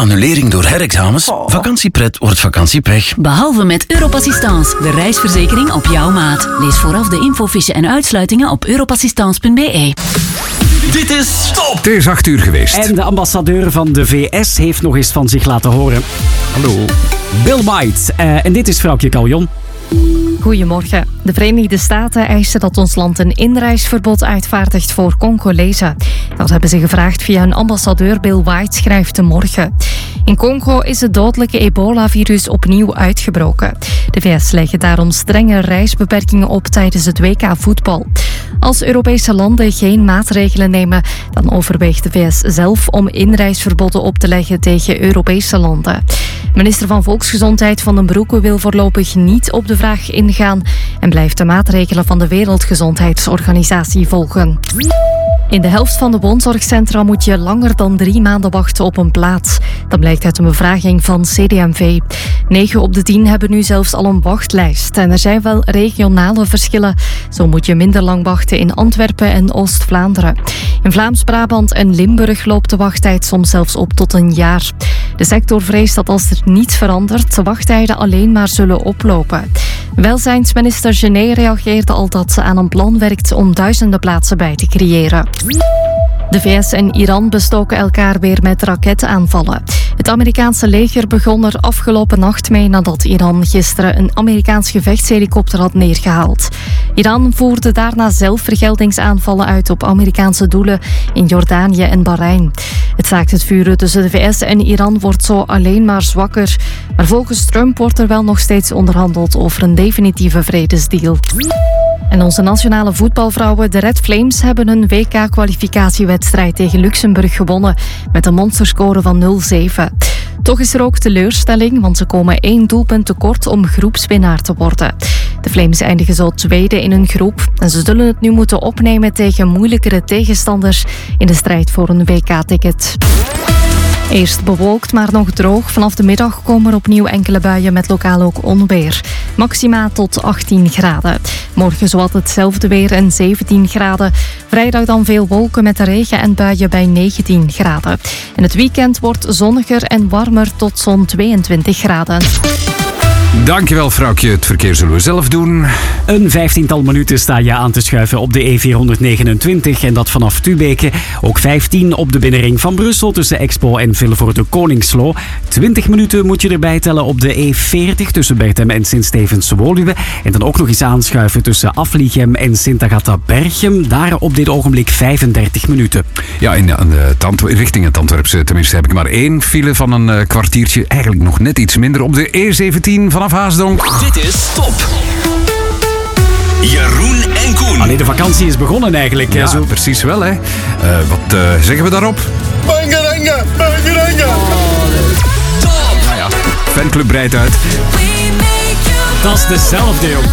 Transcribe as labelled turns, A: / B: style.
A: annulering door herexamens. Vakantiepret wordt vakantiepech.
B: Behalve met Europassistance, de reisverzekering op jouw maat. Lees vooraf de infofiche en uitsluitingen op europassistance.be.
A: Dit is Top!
C: Het is 8 uur geweest.
D: En de ambassadeur van de VS heeft nog eens van zich laten horen. Hallo. Bill White. En dit is vrouwtje Caljon.
E: Goedemorgen. De Verenigde Staten eisen dat ons land een inreisverbod uitvaardigt voor Congolezen. Dat hebben ze gevraagd via hun ambassadeur Bill White, schrijft De Morgen. In Congo is het dodelijke ebola-virus opnieuw uitgebroken. De VS leggen daarom strenge reisbeperkingen op tijdens het WK voetbal. Als Europese landen geen maatregelen nemen, dan overweegt de VS zelf om inreisverboden op te leggen tegen Europese landen. Minister van Volksgezondheid Van den Broeke wil voorlopig niet op de vraag ingaan en blijft de maatregelen van de Wereldgezondheidsorganisatie volgen. In de helft van de woonzorgcentra moet je langer dan 3 maanden wachten op een plaats. Dat blijkt uit een bevraging van CDMV. 9 op de 10 hebben nu zelfs al een wachtlijst. En er zijn wel regionale verschillen. Zo moet je minder lang wachten in Antwerpen en Oost-Vlaanderen. In Vlaams-Brabant en Limburg loopt de wachttijd soms zelfs op tot een jaar. De sector vreest dat als er niets verandert, de wachttijden alleen maar zullen oplopen. Welzijnsminister Genet reageerde al dat ze aan een plan werkt om duizenden plaatsen bij te creëren. De VS en Iran bestoken elkaar weer met raketaanvallen. Het Amerikaanse leger begon er afgelopen nacht mee nadat Iran gisteren een Amerikaans gevechtshelikopter had neergehaald. Iran voerde daarna zelf vergeldingsaanvallen uit op Amerikaanse doelen in Jordanië en Bahrein. Het staakt het vuren tussen de VS en Iran wordt zo alleen maar zwakker. Maar volgens Trump wordt er wel nog steeds onderhandeld over een definitieve vredesdeal. En onze nationale voetbalvrouwen, de Red Flames, hebben hun WK-kwalificatiewedstrijd tegen Luxemburg gewonnen met een monsterscore van 0-7. Toch is er ook teleurstelling, want ze komen 1 doelpunt tekort om groepswinnaar te worden. De Flames eindigen zo tweede in hun groep en ze zullen het nu moeten opnemen tegen moeilijkere tegenstanders in de strijd voor een WK-ticket. Eerst bewolkt, maar nog droog. Vanaf de middag komen er opnieuw enkele buien met lokaal ook onweer. Maxima tot 18 graden. Morgen zowat hetzelfde weer en 17 graden. Vrijdag dan veel wolken met regen en buien bij 19 graden. En het weekend wordt zonniger en warmer tot zo'n 22 graden.
C: Dankjewel, vrouwtje. Het verkeer zullen we zelf doen.
D: Een 15-tal minuten sta je aan te schuiven op de E429 en dat vanaf Tubeke. Ook 15 op de binnenring van Brussel tussen Expo en Vilvoorde Koningslo. 20 minuten moet je erbij tellen op de E40 tussen Berchem en Sint-Stevens-Woluwe. En dan ook nog eens aanschuiven tussen Aflichem en Sint-Agatha-Berchem. Daar op dit ogenblik 35 minuten.
C: Ja, richting het Antwerpse tenminste heb ik maar 1 file van een kwartiertje. Eigenlijk nog net iets minder op de E17 vanaf Haasdonk.
A: Dit is Top! Jeroen en Koen.
D: Allee, de vakantie is begonnen eigenlijk.
C: Ja,
D: Zo.
C: precies wel, hè. Wat zeggen we daarop?
A: Bangeranga, bangeranga. Top!
C: Nou ja, fanclub breidt uit.
D: Dat is dezelfde, joh.